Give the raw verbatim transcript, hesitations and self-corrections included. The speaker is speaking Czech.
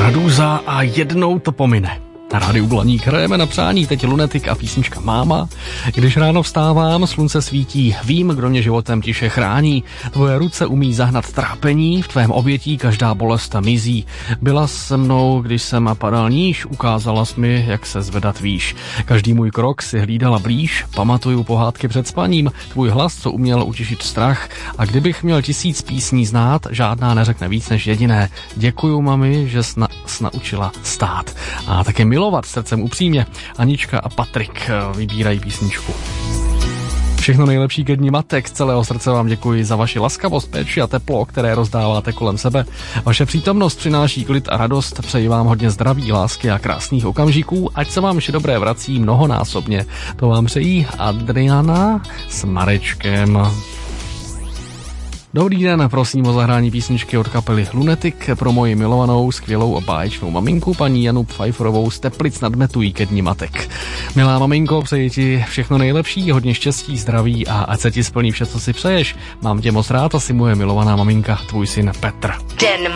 Radúza a jednou to pomine. Na rádiu Blaník hrajeme na přání, teď Lunatic a písnička Máma. Když ráno vstávám, slunce svítí, vím, kdo mě životem tiše chrání. Tvoje ruce umí zahnat trápení, v tvém obětí každá bolest mizí. Byla se mnou, když jsem padal níž, ukázala jsi mi, jak se zvedat výš. Každý můj krok si hlídala blíž, pamatuju pohádky před spaním, tvůj hlas, co uměl utišit strach. A kdybych měl tisíc písní znát, žádná neřekne víc než jediné. Děkuju, mami, že jsi, na, jsi naučila stát. A také milovat srdcem upřímně. Anička a Patrik vybírají písničku. Všechno nejlepší ke dni matek. Z celého srdce vám děkuji za vaši laskavost, péči a teplo, které rozdáváte kolem sebe. Vaše přítomnost přináší klid a radost. Přeji vám hodně zdraví, lásky a krásných okamžiků. Ať se vám vše dobré vrací mnohonásobně. To vám přejí Adriana s Marečkem. Dobrý den, prosím o zahrání písničky od kapely Lunatic pro moji milovanou, skvělou a báječnou maminku, paní Janu Pfeifferovou z Teplic nad Metují ke dni matek. Milá maminko, přeji ti všechno nejlepší, hodně štěstí, zdraví a ať se ti splní vše, co si přeješ. Mám tě moc rád, asi moje milovaná maminka, tvůj syn Petr. Den